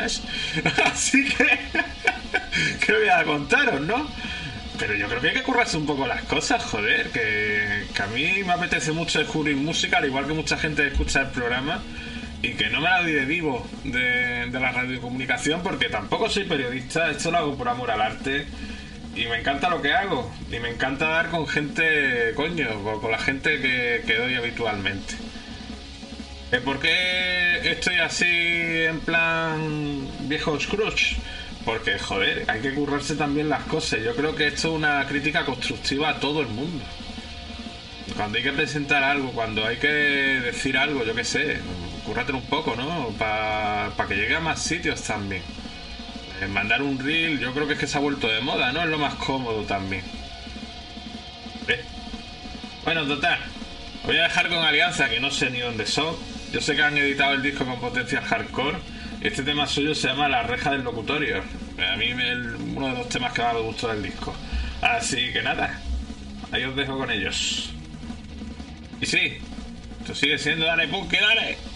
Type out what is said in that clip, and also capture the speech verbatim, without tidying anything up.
cosas. Así que... ¿qué voy a contaros, no? Pero yo creo que hay que currarse un poco las cosas, joder. Que, que a mí me apetece mucho descubrir música, al igual que mucha gente escucha el programa. Y que no me la doy de vivo de, de la radiocomunicación, porque tampoco soy periodista. Esto lo hago por amor al arte. Y me encanta lo que hago. Y me encanta dar con gente, coño, con, con la gente que, que doy habitualmente. ¿Por qué estoy así en plan viejo Scrooge? Porque, joder, hay que currarse también las cosas. Yo creo que esto es una crítica constructiva a todo el mundo. Cuando hay que presentar algo, cuando hay que decir algo, yo qué sé, cúrratelo un poco, ¿no? Para pa que llegue a más sitios también. Eh, mandar un reel, yo creo que es que se ha vuelto de moda, ¿no? Es lo más cómodo también. ¿Eh? Bueno, total. Voy a dejar con Alianza, que no sé ni dónde son. Yo sé que han editado el disco con potencial hardcore. Este tema suyo se llama La reja del locutorio. A mí es uno de los temas que más me gustó del disco. Así que nada, ahí os dejo con ellos. Y sí, esto sigue siendo Dale Punk, dale.